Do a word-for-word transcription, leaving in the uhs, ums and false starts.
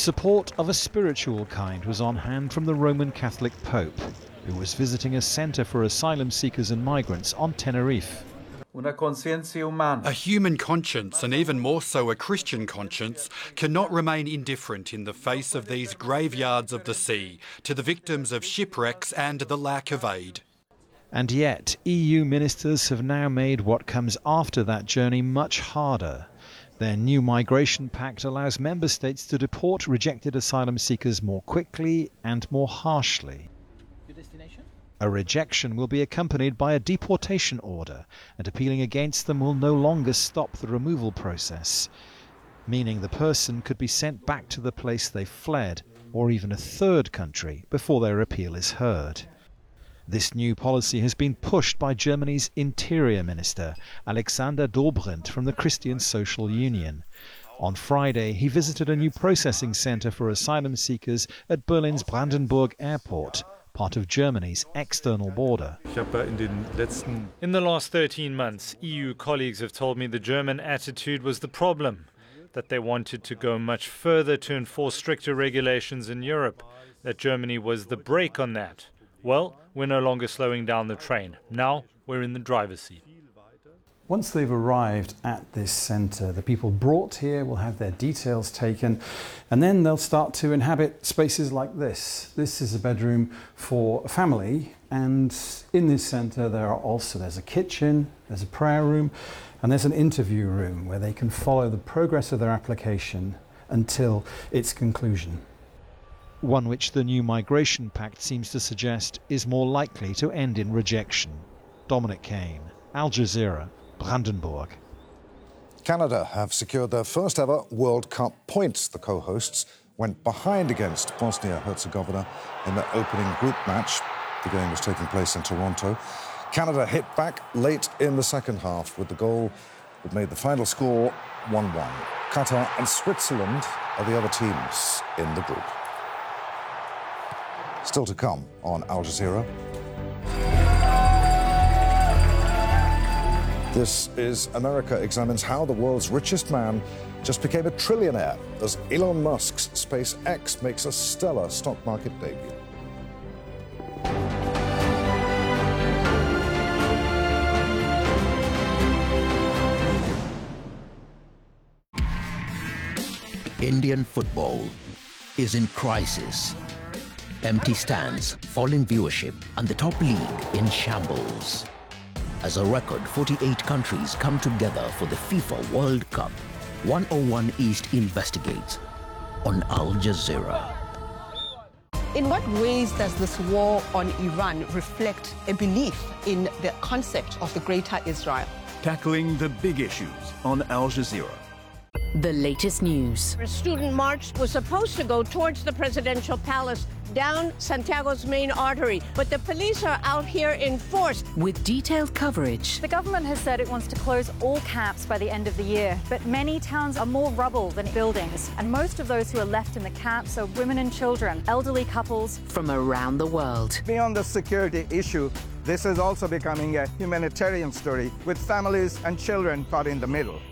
Support of a spiritual kind was on hand from the Roman Catholic Pope, who was visiting a centre for asylum seekers and migrants on Tenerife. A human conscience, and even more so a Christian conscience, cannot remain indifferent in the face of these graveyards of the sea, to the victims of shipwrecks and the lack of aid. And yet, E U ministers have now made what comes after that journey much harder. Their new migration pact allows member states to deport rejected asylum seekers more quickly and more harshly. Your destination? A rejection will be accompanied by a deportation order, and appealing against them will no longer stop the removal process, meaning the person could be sent back to the place they fled, or even a third country, before their appeal is heard. This new policy has been pushed by Germany's Interior Minister, Alexander Dobrindt, from the Christian Social Union. On Friday, he visited a new processing centre for asylum seekers at Berlin's Brandenburg Airport, part of Germany's external border. In the last thirteen months, E U colleagues have told me the German attitude was the problem, that they wanted to go much further to enforce stricter regulations in Europe, that Germany was the brake on that. Well, we're no longer slowing down the train. Now we're in the driver's seat. Once they've arrived at this centre, the people brought here will have their details taken, and then they'll start to inhabit spaces like this. This is a bedroom for a family, and in this centre there are also there's a kitchen, there's a prayer room, and there's an interview room where they can follow the progress of their application until its conclusion. One which the new migration pact seems to suggest is more likely to end in rejection. Dominic Kane, Al Jazeera, Brandenburg. Canada have secured their first ever World Cup points. The co-hosts went behind against Bosnia-Herzegovina in their opening group match. The game was taking place in Toronto. Canada hit back late in the second half with the goal that made the final score one one. Qatar and Switzerland are the other teams in the group. Still to come on Al Jazeera. This is America examines how the world's richest man just became a trillionaire as Elon Musk's SpaceX makes a stellar stock market debut. Indian football is in crisis. Empty stands, falling viewership, and the top league in shambles. As a record forty-eight countries come together for the FIFA World Cup, one oh one East investigates on Al Jazeera. In what ways does this war on Iran reflect a belief in the concept of the Greater Israel? Tackling the big issues on Al Jazeera. The latest news. A student march was supposed to go towards the presidential palace down Santiago's main artery, but the police are out here in force. With detailed coverage. The government has said it wants to close all camps by the end of the year, but many towns are more rubble than buildings, and most of those who are left in the camps are women and children, elderly couples. From around the world. Beyond the security issue, this is also becoming a humanitarian story with families and children caught in the middle.